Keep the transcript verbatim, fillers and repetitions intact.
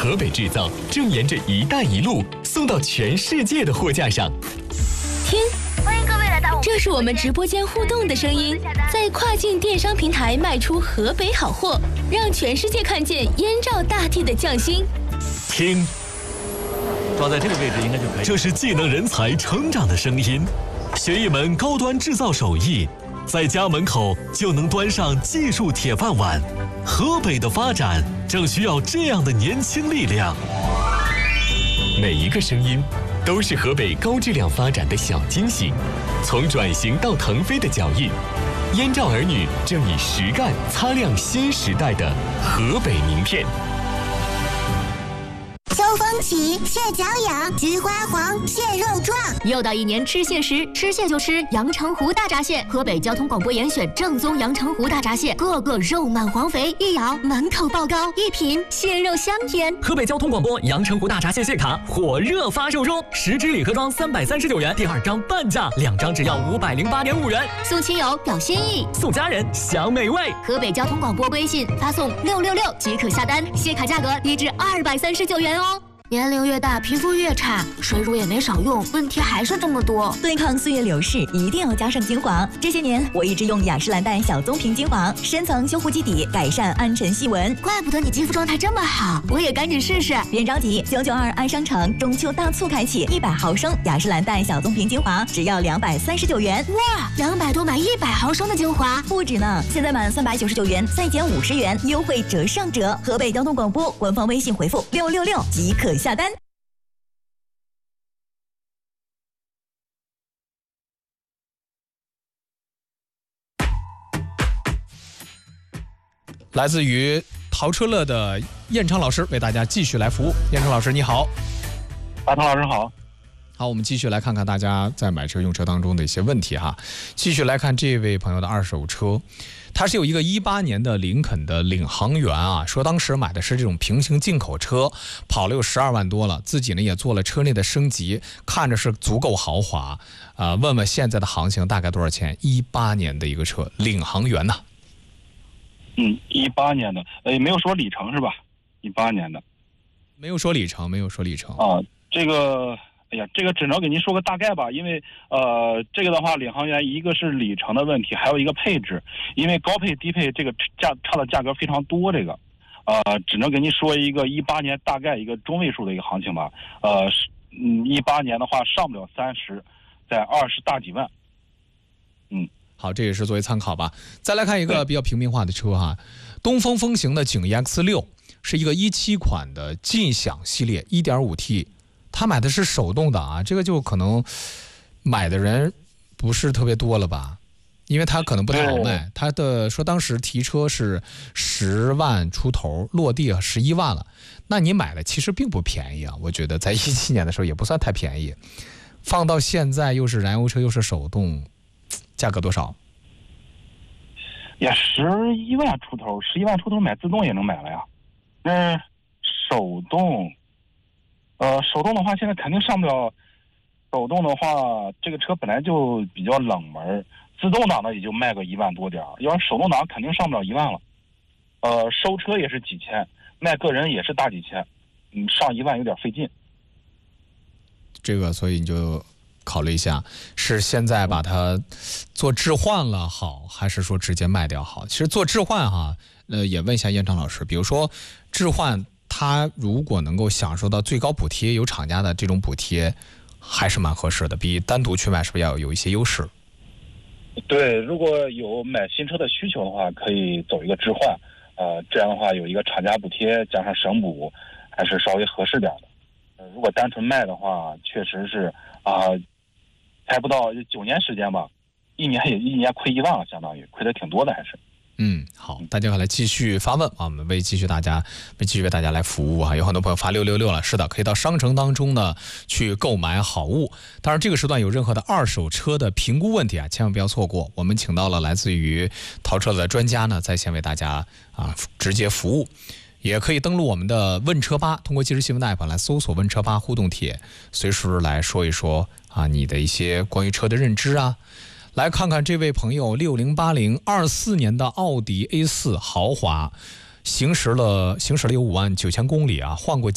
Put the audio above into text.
河北制造正沿着“一带一路”送到全世界的货架上。 听， 欢迎各位来到我们， 这是我们直播间互动的声音，在跨境电商平台卖出河北好货，让全世界看见燕赵大地的匠心。 听， 抓在这个位置应该就可以。 这是技能人才成长的声音，学一门高端制造手艺，在家门口就能端上技术铁饭碗。河北的发展正需要这样的年轻力量。每一个声音都是河北高质量发展的小惊喜，从转型到腾飞的脚印，燕赵儿女正以实干擦亮新时代的河北名片。 秋风起，蟹脚痒，菊花黄，蟹肉壮。 又到一年吃蟹时，吃蟹就吃阳澄湖大闸蟹。河北交通广播严选正宗阳澄湖大闸蟹，个个肉满黄肥，一咬满口爆膏，一品蟹肉香甜。 河北交通广播阳澄湖大闸蟹蟹卡火热发售中，十支礼盒装三百三十九元，第二张半价，两张只要五百零八点五元。 送亲友表心意， 送家人享美味。 河北交通广播微信发送六六六即可下单，蟹卡价格低至二百三十九元哦。年龄越大，皮肤越差，水乳也没少用，问题还是这么多。 对抗岁月流逝，一定要加上精华。这些年，我一直用雅诗兰黛小棕瓶精华，深层修护基底，改善暗沉细纹。 怪不得你肌肤状态这么好，我也赶紧试试。 别着急，九九二安商城中秋大促开启，一百毫升雅诗兰黛小棕瓶精华只要两百三十九元。 哇，两百多买一百毫升的精华， 不止呢！现在满三百九十九元再减五十元，优惠折上折。河北交通广播官方微信回复六六六即可下单。 来自于淘车乐的燕昌老师为大家继续来服务。燕昌老师你好。 大唐老师好。 好，我们继续来看看大家在买车用车当中的一些问题哈。继续来看这位朋友的二手车，他是有一个一八年的林肯的领航员啊，说当时买的是这种平行进口车，跑了有十二万多了，自己呢也做了车内的升级，看着是足够豪华啊、呃。问问现在的行情大概多少钱？一八年的一个车，领航员呢？ 嗯，一八年的，呃，没有说里程是吧？一八年的， 没有说里程，没有说里程啊。这个，哎呀，这个只能给您说个大概吧，因为呃，这个的话，领航员一个是里程的问题，还有一个配置，因为高配低配这个价差的价格非常多，这个，呃，只能给您说一个一八年大概一个中位数的一个行情吧。呃，嗯，一八年的话上不了三十，在二十大几万，嗯。 好，这也是作为参考吧。再来看一个比较平民化的车哈，东风风行的景逸 X 六 是一个一七款的劲享系列 一点五 T， 他买的是手动挡啊，这个就可能买的人不是特别多了吧，因为他可能不太好卖。他的说当时提车是十万出头，落地十一万了，那你买的其实并不便宜啊，我觉得在一七年的时候也不算太便宜，放到现在又是燃油车又是手动。价格多少？ 呀，十一万出头，十一万出头买自动也能买了呀。嗯，手动，呃，手动的话现在肯定上不了。手动的话，这个车本来就比较冷门，自动挡的也就卖个一万多点，要是手动挡肯定上不了一万了。呃，收车也是几千，卖个人也是大几千，嗯，上一万有点费劲。 这个，所以你就。考虑一下，是现在把它做置换了好，还是说直接卖掉好？其实做置换哈，呃，也问一下燕昌老师，比如说置换，它如果能够享受到最高补贴，有厂家的这种补贴，还是蛮合适的，比单独去卖是不是要有一些优势？ 对，如果有买新车的需求的话，可以走一个置换，呃，这样的话有一个厂家补贴加上省补，还是稍微合适点的。呃，如果单纯卖的话，确实是啊。呃才不到九年时间吧，一年也一年亏一万了，相当于亏的挺多的，还是。 嗯，好，大家来继续发问啊，我们为继续大家为继续为大家来服务啊。有很多朋友发六六六了，是的，可以到商城当中呢去购买好物。当然，这个时段有任何的二手车的评估问题啊，千万不要错过。我们请到了来自于淘车的专家呢，在线为大家啊直接服务。也可以登录我们的问车吧，通过即时新闻的 app 来搜索问车吧互动帖，随时来说一说啊你的一些关于车的认知啊。来看看这位朋友六零八零二四年的奥迪 A 四豪华，行驶了行驶了有五万九千公里啊，换过